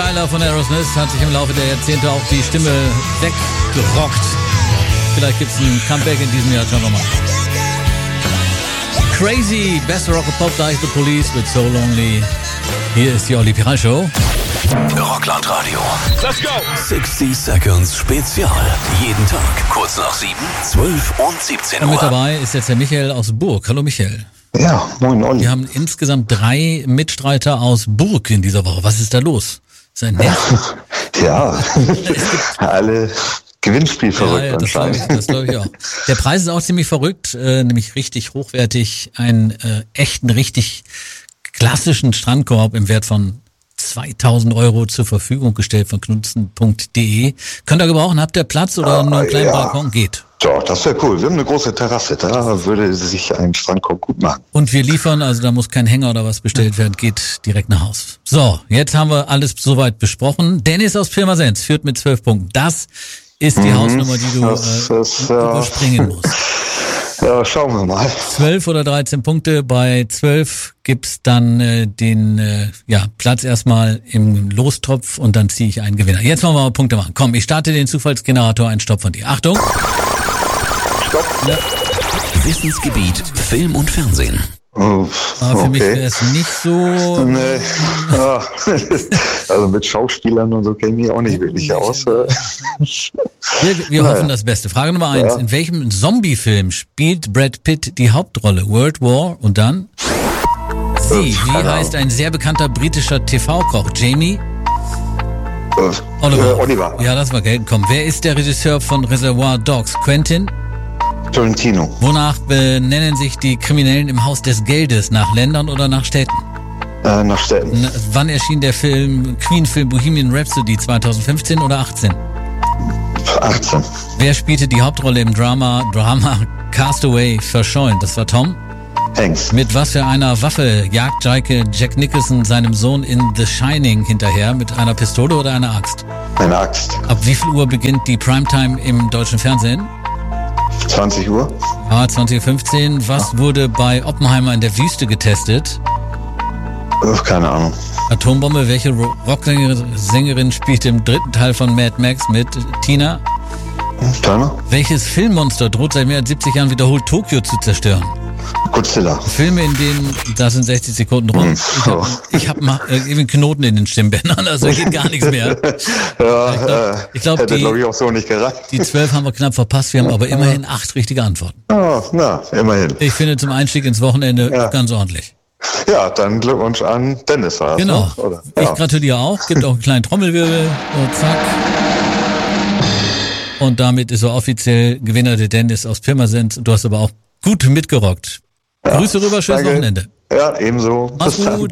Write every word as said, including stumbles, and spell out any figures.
Tyler von Aerosmith hat sich im Laufe der Jahrzehnte auch die Stimme weggerockt. Vielleicht gibt's ein Comeback in diesem Jahr, schauen wir mal. Crazy, best rock pop, da ist The Police with So Lonely. Hier ist die Olli Piral Show. Rockland Radio. Let's go! sixty Seconds Spezial. Jeden Tag, kurz nach sieben, zwölf und siebzehn Uhr. Und mit dabei ist jetzt der Michael aus Burg. Hallo Michael. Ja, moin Olli. Wir haben insgesamt drei Mitstreiter aus Burg in dieser Woche. Was ist da los? Ist ein Nerv? Ja, alle Gewinnspiel verrückt ja, ja, das glaube ich, das glaub ich auch. Der Preis ist auch ziemlich verrückt, äh, nämlich richtig hochwertig. Einen äh, echten, richtig klassischen Strandkorb im Wert von zweitausend Euro zur Verfügung gestellt von knutzen punkt de. Könnt ihr gebrauchen? Habt ihr Platz oder ah, nur einen kleinen ja. Balkon? Geht. Doch, das wäre cool. Wir haben eine große Terrasse. Da würde sich ein Strandkorb gut machen. Und wir liefern, also da muss kein Hänger oder was bestellt werden, geht direkt nach Haus. So, jetzt haben wir alles soweit besprochen. Dennis aus Pirmasens führt mit zwölf Punkten. Das ist die mhm, Hausnummer, die du das, äh, das, überspringen musst. Ja, schauen wir mal. zwölf oder dreizehn Punkte. Bei zwölf gibt's dann äh, den äh, ja, Platz erstmal im Lostopf und dann ziehe ich einen Gewinner. Jetzt wollen wir mal Punkte machen. Komm, ich starte den Zufallsgenerator. Ein Stopp von dir. Achtung. Stopp. Ja. Wissensgebiet Film und Fernsehen. Oh, Aber für okay. mich wäre es nicht so... Nee. Ja. Also mit Schauspielern und so kenne ich mich auch nicht wirklich aus. Wir, wir Naja. hoffen das Beste. Frage Nummer eins. Ja. In welchem Zombie-Film spielt Brad Pitt die Hauptrolle? World War und dann? Sie. Wie Keine heißt Ahnung. ein sehr bekannter britischer T V-Koch? Jamie? Äh, Oliver. Äh, Oliver. Ja, das war gelten. Komm. Wer ist der Regisseur von Reservoir Dogs? Quentin? Tarantino. Wonach benennen sich die Kriminellen im Haus des Geldes? Nach Ländern oder nach Städten? Äh, nach Städten. Na, wann erschien der Film Queen-Film Bohemian Rhapsody? zweitausendfünfzehn oder achtzehn? achtzehn. Wer spielte die Hauptrolle im Drama Drama Castaway Verschollen? Das war Tom. Hanks. Mit was für einer Waffe jagt Jaike Jack Nicholson seinem Sohn in The Shining hinterher? Mit einer Pistole oder einer Axt? Eine Axt. Ab wie viel Uhr beginnt die Primetime im deutschen Fernsehen? zwanzig Uhr. Ja, zwanzig Uhr fünfzehn. Was wurde bei Oppenheimer in der Wüste getestet? Äh, keine Ahnung. Atombombe. Welche Ro- Rocksängerin spielt im dritten Teil von Mad Max mit? Tina? Keiner? Welches Filmmonster droht seit mehr als siebzig Jahren wiederholt Tokio zu zerstören? Godzilla. Filme, in denen, da sind sechzig Sekunden rum. Ich habe ich hab mal äh, irgendwie einen Knoten in den Stimmbändern, also geht gar nichts mehr. Ja, Ich glaub- äh, ich glaub, hätte die- glaube ich auch so nicht gereicht. Die zwölf haben wir knapp verpasst, wir haben aber immerhin acht richtige Antworten. Oh, na, immerhin. Ich finde zum Einstieg ins Wochenende Ja. ganz ordentlich. Ja, dann Glückwunsch an Dennis. War das, Genau. ne? Oder? Ich Ja. gratuliere auch, gibt auch einen kleinen Trommelwirbel und zack. Und damit ist er offiziell Gewinner der Dennis aus Pirmasens. Du hast aber auch gut mitgerockt. Ja. Grüße rüber, schönes Danke. Wochenende. Ja, ebenso. Mach's Bis dann. gut.